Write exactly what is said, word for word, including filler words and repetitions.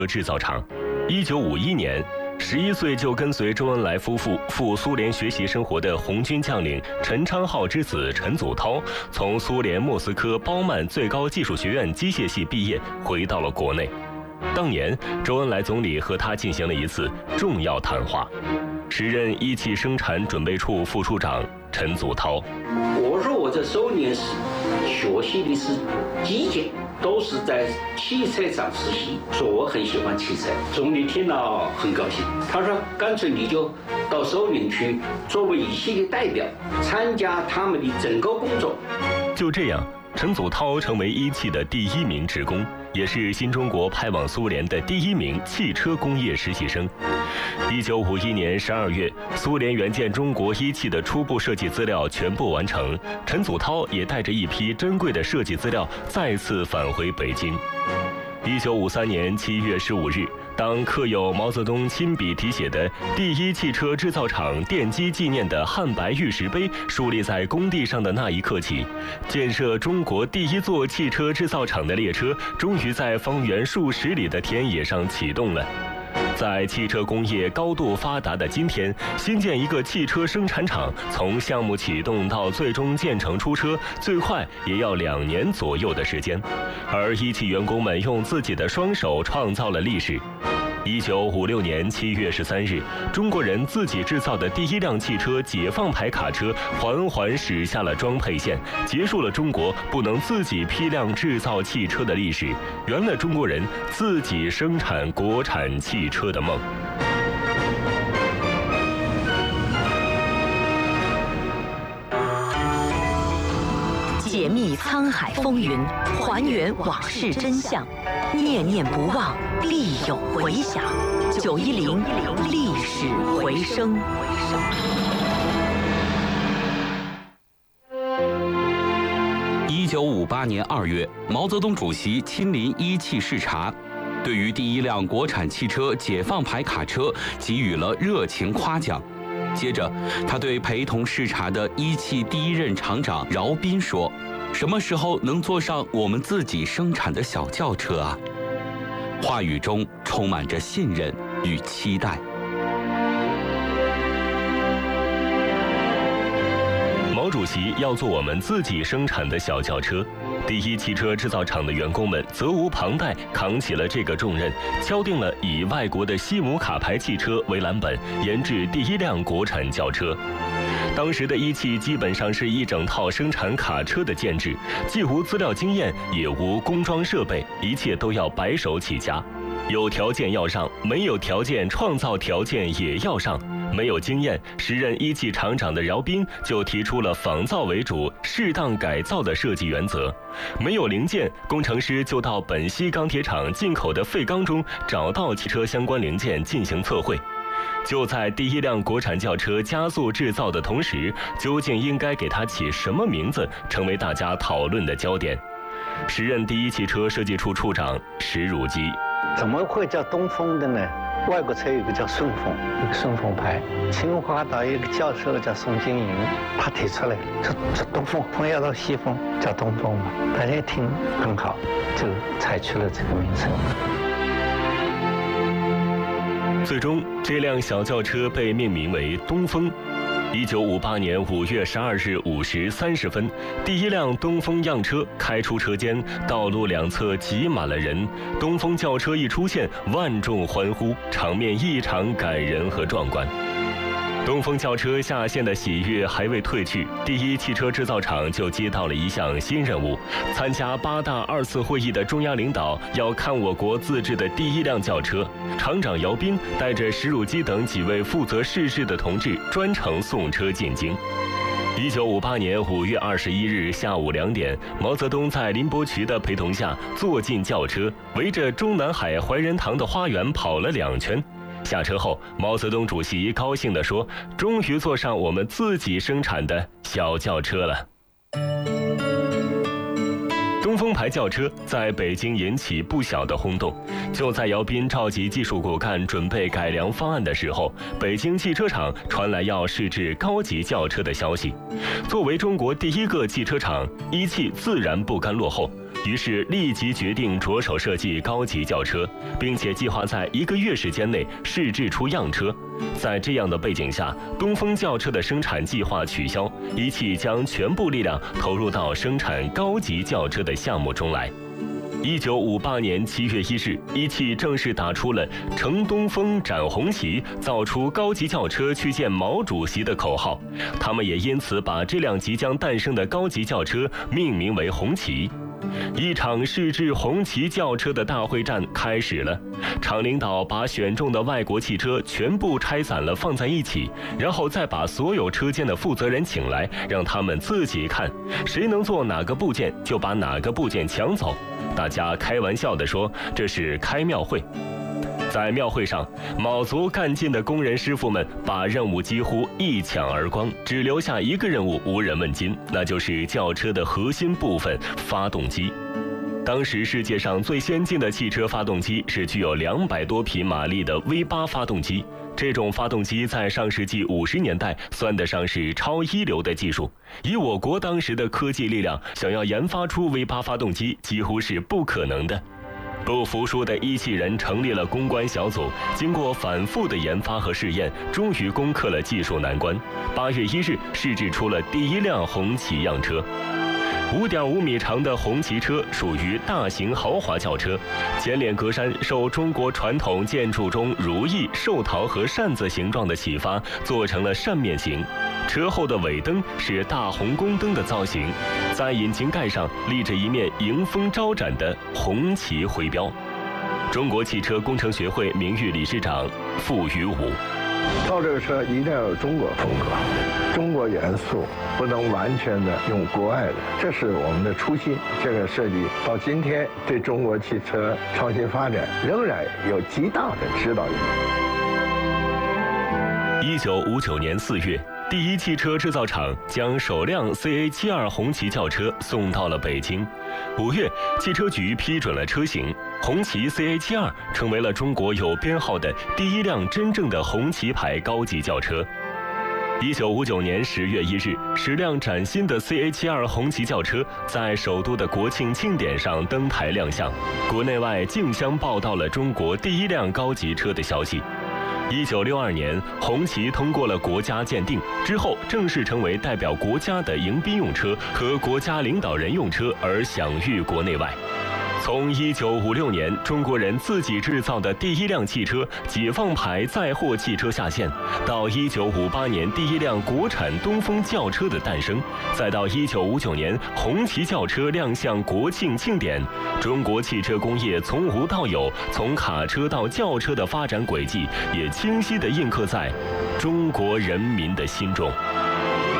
制造厂。一九五一年，十一岁就跟随周恩来夫妇赴苏联学习生活的红军将领陈昌浩之子陈祖涛，从苏联莫斯科包曼最高技术学院机械系毕业，回到了国内。当年，周恩来总理和他进行了一次重要谈话。时任一汽生产准备处副处长陈祖涛： 我说我在苏联时学习的是机械，都是在汽车厂实习，说我很喜欢汽车。总理听了很高兴，他说干脆你就到苏联去，作为一系的代表，参加他们的整个工作。 就这样，陈祖涛成为一汽的第一名职工，也是新中国派往苏联的第一名汽车工业实习生。一九五一年十二月，苏联援建中国一汽的初步设计资料全部完成，陈祖涛也带着一批珍贵的设计资料再次返回北京。一九五三年七月十五日，当刻有毛泽东亲笔题写的“第一汽车制造厂奠基纪念”的汉白玉石碑树立在工地上的那一刻起，建设中国第一座汽车制造厂的列车终于在方圆数十里的田野上启动了。在汽车工业高度发达的今天，新建一个汽车生产厂，从项目启动到最终建成出车，最快也要两年左右的时间。而一汽员工们用自己的双手创造了历史。一九五六年七月十三日，中国人自己制造的第一辆汽车解放牌卡车缓缓驶下了装配线，结束了中国不能自己批量制造汽车的历史，圆了中国人自己生产国产汽车的梦。 解密沧海风云，还原往事真相，念念不忘，必有回响。九一零历史回声。 一九五八年二月，毛泽东主席亲临一汽视察，对于第一辆国产汽车解放牌卡车给予了热情夸奖。接着，他对陪同视察的一汽第一任厂长饶斌说：“什么时候能坐上我们自己生产的小轿车啊？”话语中充满着信任与期待。 毛主席要做我们自己生产的小轿车，第一汽车制造厂的员工们责无旁贷，扛起了这个重任，敲定了以外国的西姆卡牌汽车为蓝本，研制第一辆国产轿车。当时的一汽基本上是一整套生产卡车的建制，既无资料经验，也无工装设备，一切都要白手起家。有条件要上，没有条件创造条件也要上。没有经验，时任一汽厂长的饶斌就提出了仿造为主、适当改造的设计原则。没有零件，工程师就到本溪钢铁厂进口的废钢中找到汽车相关零件进行测绘。就在第一辆国产轿车加速制造的同时，究竟应该给它起什么名字，成为大家讨论的焦点。时任第一汽车设计处处长石汝基： 怎么会叫东风的呢？外国车有一个叫顺风，一个顺风牌。清华大学一个教授叫宋金莹，他提出来，说这东风风要到西风，叫东风嘛。大家一听很好，就采取了这个名称。 最终，这辆小轿车被命名为东风。一九五八年五月十二日五时三十分，第一辆东风样车开出车间，道路两侧挤满了人。东风轿车一出现，万众欢呼，场面异常感人和壮观。东风轿车下线的喜悦还未褪去，第一汽车制造厂就接到了一项新任务：参加八大二次会议的中央领导要看我国自制的第一辆轿车。厂长姚斌带着石汝基等几位负责试事的同志专程送车进京。一九五八年五月二十一日下午两点，毛泽东在林伯渠的陪同下坐进轿车，围着中南海怀仁堂的花园跑了两圈。下车后，毛泽东主席高兴地说：“终于坐上我们自己生产的小轿车了。”东风牌轿车在北京引起不小的轰动。就在姚斌召集技术骨干准备改良方案的时候，北京汽车厂传来要试制高级轿车的消息。作为中国第一个汽车厂，一汽自然不甘落后。 于是立即决定着手设计高级轿车，并且计划在一个月时间内试制出样车。在这样的背景下，东风轿车的生产计划取消，一汽将全部力量投入到生产高级轿车的项目中来。一九五八年七月一日，一汽正式打出了“乘东风展红旗，造出高级轿车去见毛主席”的口号。他们也因此把这辆即将诞生的高级轿车命名为红旗。一场试制红旗轿车的大会战开始了。厂领导把选中的外国汽车全部拆散了放在一起，然后再把所有车间的负责人请来，让他们自己看，谁能做哪个部件就把哪个部件抢走。大家开玩笑地说，这是开庙会。在庙会上，卯足干劲的工人师傅们把任务几乎一抢而光，只留下一个任务无人问津，那就是轿车的核心部分——发动机。当时世界上最先进的汽车发动机是具有两百多匹马力的 V 八 发动机，这种发动机在上世纪五十年代算得上是超一流的技术。以我国当时的科技力量，想要研发出 V 八 发动机几乎是不可能的。不服输的一汽人成立了公关小组，经过反复的研发和试验，终于攻克了技术难关。八月一日，试制出了第一辆红旗样车。五点五米长的红旗车属于大型豪华轿车，前脸格栅受中国传统建筑中如意、寿桃和扇子形状的启发，做成了扇面形。车后的尾灯是大红宫灯的造型，在引擎盖上立着一面迎风招展的红旗徽标。中国汽车工程学会名誉理事长傅于武： 造这个车一定要有中国风格，中国元素，不能完全的用国外的，这是我们的初心。这个设计到今天对中国汽车创新发展仍然有极大的指导意义。一九五九年四月，第一汽车制造厂将首辆 C A 七二 红旗轿车送到了北京。五月，汽车局批准了车型，红旗 C A 七二 成为了中国有编号的第一辆真正的红旗牌高级轿车。一九五九年十月一日，十辆崭新的 C A 七二 红旗轿车在首都的国庆庆典上登台亮相，国内外竞相报道了中国第一辆高级车的消息。一九六二年，红旗通过了国家鉴定之后，正式成为代表国家的迎宾用车和国家领导人用车而享誉国内外。从一九五六年中国人自己制造的第一辆汽车解放牌载货汽车下线，到一九五八年第一辆国产东风轿车的诞生，再到一九五九年红旗轿车亮相国庆庆典，中国汽车工业从无到有，从卡车到轿车的发展轨迹也清晰地印刻在中国人民的心中。